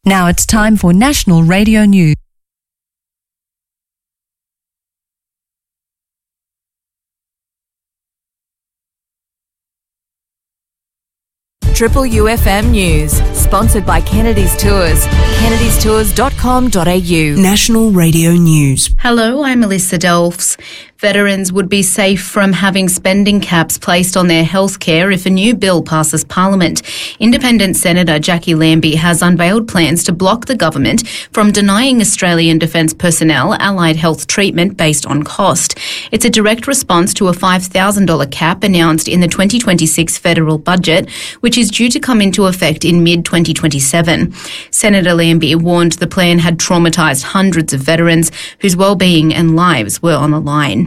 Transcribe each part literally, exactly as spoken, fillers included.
Now it's time for National Radio News. Triple U F M News, sponsored by Kennedy's Tours, kennedys tours dot com dot a u. National Radio News. Hello, I'm Melissa Delfs. Veterans would be safe from having spending caps placed on their healthcare if a new bill passes Parliament. Independent Senator Jackie Lambie has unveiled plans to block the government from denying Australian Defence personnel allied health treatment based on cost. It's a direct response to a five thousand dollars cap announced in the twenty twenty-six federal budget, which is due to come into effect in mid twenty twenty-seven. Senator Lambie warned the plan had traumatised hundreds of veterans whose well-being and lives were on the line.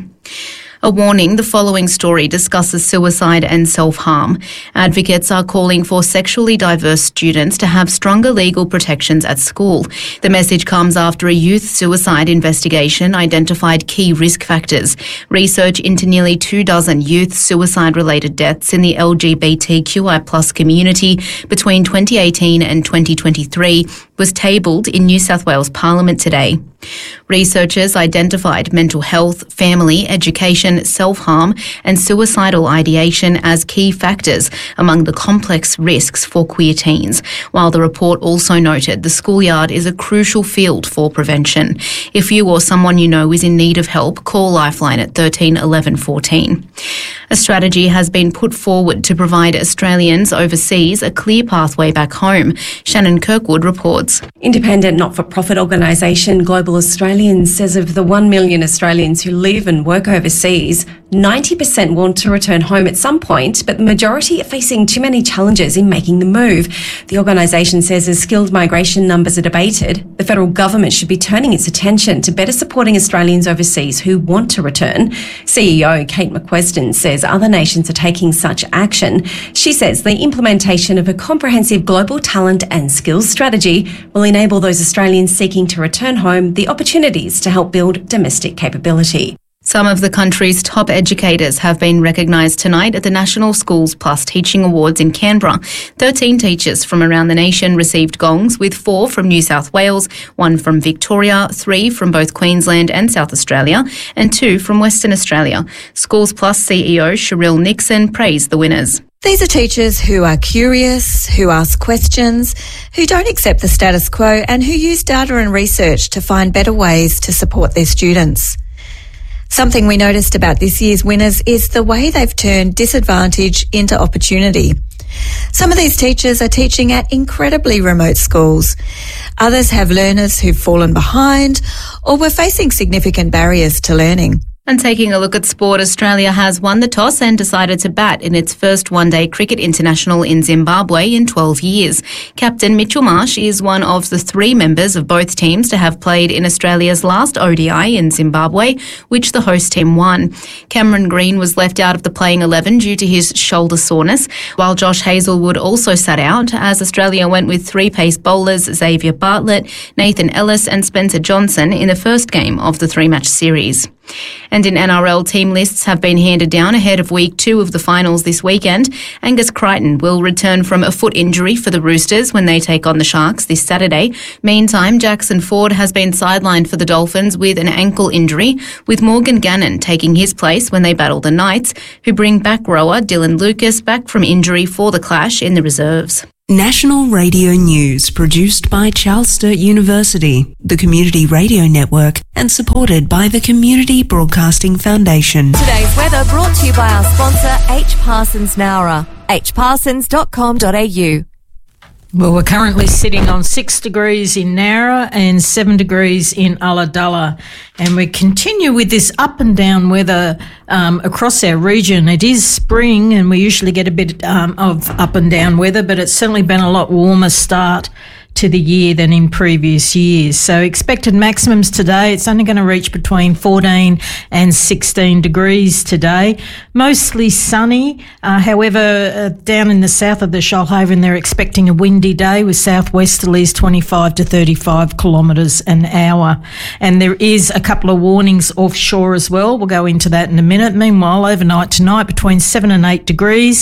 A warning, the following story discusses suicide and self-harm. Advocates are calling for sexually diverse students to have stronger legal protections at school. The message comes after a youth suicide investigation identified key risk factors. Research into nearly two dozen youth suicide-related deaths in the L G B T Q I plus community between twenty eighteen and twenty twenty-three was tabled in New South Wales Parliament today. Researchers identified mental health, family, education, self-harm and suicidal ideation as key factors among the complex risks for queer teens, while the report also noted the schoolyard is a crucial field for prevention. If you or someone you know is in need of help, call Lifeline at thirteen eleven fourteen. A strategy has been put forward to provide Australians overseas a clear pathway back home. Shannon Kirkwood reports. Independent not-for-profit organisation Global Australians says of the one million Australians who live and work overseas, ninety percent want to return home at some point, but the majority are facing too many challenges in making the move. The organisation says as skilled migration numbers are debated, the federal government should be turning its attention to better supporting Australians overseas who want to return. C E O Kate McQueston says other nations are taking such action. She says the implementation of a comprehensive global talent and skills strategy will enable those Australians seeking to return home the opportunities to help build domestic capability. Some of the country's top educators have been recognised tonight at the National Schools Plus Teaching Awards in Canberra. Thirteen teachers from around the nation received gongs, with four from New South Wales, one from Victoria, three from both Queensland and South Australia, and two from Western Australia. Schools Plus C E O Cheryl Nixon praised the winners. These are teachers who are curious, who ask questions, who don't accept the status quo, and who use data and research to find better ways to support their students. Something we noticed about this year's winners is the way they've turned disadvantage into opportunity. Some of these teachers are teaching at incredibly remote schools. Others have learners who've fallen behind or were facing significant barriers to learning. And taking a look at sport, Australia has won the toss and decided to bat in its first one-day cricket international in Zimbabwe in twelve years. Captain Mitchell Marsh is one of the three members of both teams to have played in Australia's last O D I in Zimbabwe, which the host team won. Cameron Green was left out of the playing eleven due to his shoulder soreness, while Josh Hazlewood also sat out as Australia went with three pace bowlers Xavier Bartlett, Nathan Ellis and Spencer Johnson in the first game of the three-match series. And in N R L, team lists have been handed down ahead of week two of the finals this weekend. Angus Crichton will return from a foot injury for the Roosters when they take on the Sharks this Saturday. Meantime, Jackson Ford has been sidelined for the Dolphins with an ankle injury, with Morgan Gannon taking his place when they battle the Knights, who bring back rower Dylan Lucas back from injury for the clash in the reserves. National Radio News, produced by Charles Sturt University, the Community Radio Network, and supported by the Community Broadcasting Foundation. Today's weather brought to you by our sponsor, H. Parsons Nowra, h parsons dot com dot a u. Well, we're currently sitting on six degrees in Nowra and seven degrees in Ulladulla, and we continue with this up and down weather um, across our region. It is spring, and we usually get a bit um, of up and down weather, but it's certainly been a lot warmer start to the year than in previous years. So expected maximums today, it's only going to reach between fourteen and sixteen degrees today. Mostly sunny. Uh, however, uh, down in the south of the Shoalhaven, they're expecting a windy day with southwesterlies twenty-five to thirty-five kilometres an hour. And there is a couple of warnings offshore as well. We'll go into that in a minute. Meanwhile, overnight tonight between seven and eight degrees.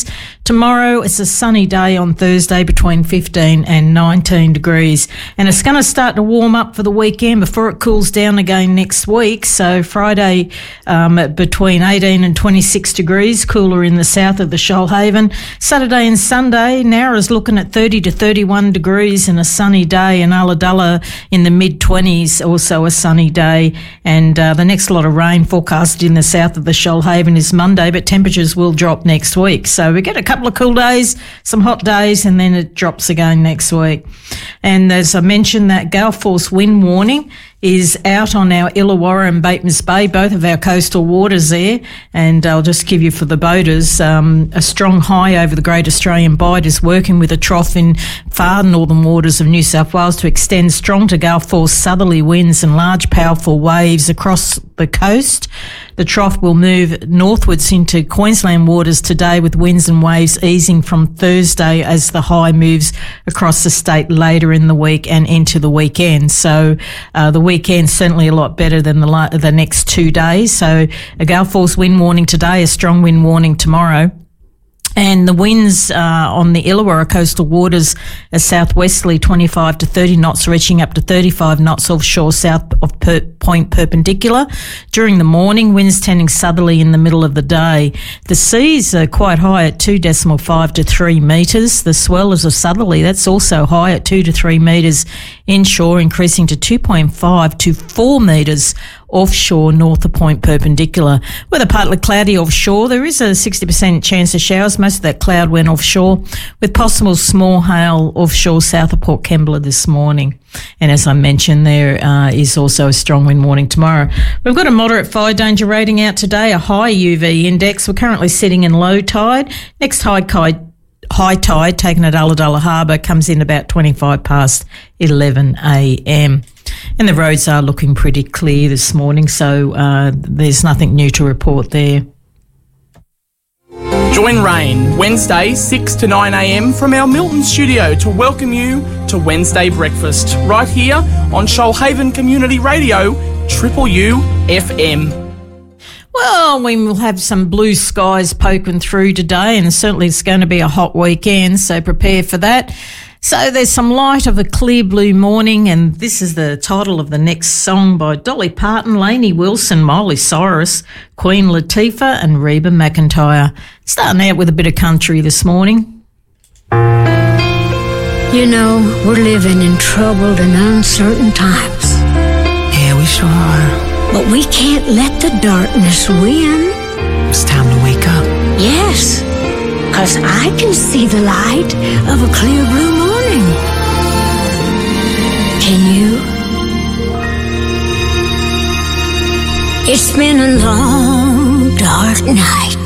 Tomorrow, it's a sunny day on Thursday between fifteen and nineteen degrees. And it's going to start to warm up for the weekend before it cools down again next week. So Friday um, between eighteen and twenty-six degrees, cooler in the south of the Shoalhaven. Saturday and Sunday, Nowra's looking at thirty to thirty-one degrees and a sunny day, and Ulladulla in the mid-twenties, also a sunny day. And uh, the next lot of rain forecasted in the south of the Shoalhaven is Monday, but temperatures will drop next week. So we get a couple of cool days, some hot days, and then it drops again next week. And as I mentioned, that gale force wind warning is out on our Illawarra and Batemans Bay, both of our coastal waters there. And I'll just give you for the boaters, um, a strong high over the Great Australian Bight is working with a trough in far northern waters of New South Wales to extend strong to gale force southerly winds and large powerful waves across the coast. The trough will move northwards into Queensland waters today, with winds and waves easing from Thursday as the high moves across the state later in the week and into the weekend. So uh, the weekend certainly a lot better than the la- the next two days. So a gale force wind warning today, a strong wind warning tomorrow. And the winds uh, on the Illawarra coastal waters are southwesterly twenty-five to thirty knots, reaching up to thirty-five knots offshore south of per- Point Perpendicular. During the morning, winds tending southerly in the middle of the day. The seas are quite high at two point five to three metres. The swell is a southerly, that's also high at two to three metres inshore, increasing to two point five to four metres offshore north of Point Perpendicular. Weather partly cloudy offshore. There is a sixty percent chance of showers. Most of that cloud went offshore, with possible small hail offshore south of Port Kembla this morning. And as I mentioned, there uh, is also a strong wind warning tomorrow. We've got a moderate fire danger rating out today, a high U V index. We're currently sitting in low tide. Next high tide High tide taken at Ulladulla Harbour comes in about twenty-five past eleven a.m. And the roads are looking pretty clear this morning, so uh, there's nothing new to report there. Join Rain Wednesday six to nine a.m. from our Milton studio to welcome you to Wednesday Breakfast right here on Shoalhaven Community Radio, Triple U F M. Well, we will have some blue skies poking through today, and certainly it's going to be a hot weekend, so prepare for that. So there's some light of a clear blue morning, and this is the title of the next song by Dolly Parton, Lainey Wilson, Miley Cyrus, Queen Latifah and Reba McEntire. Starting out with a bit of country this morning. You know, we're living in troubled and uncertain times. Yeah, we sure are. But we can't let the darkness win. It's time to wake up. Yes, because I can see the light of a clear blue morning. Can you? It's been a long, dark night.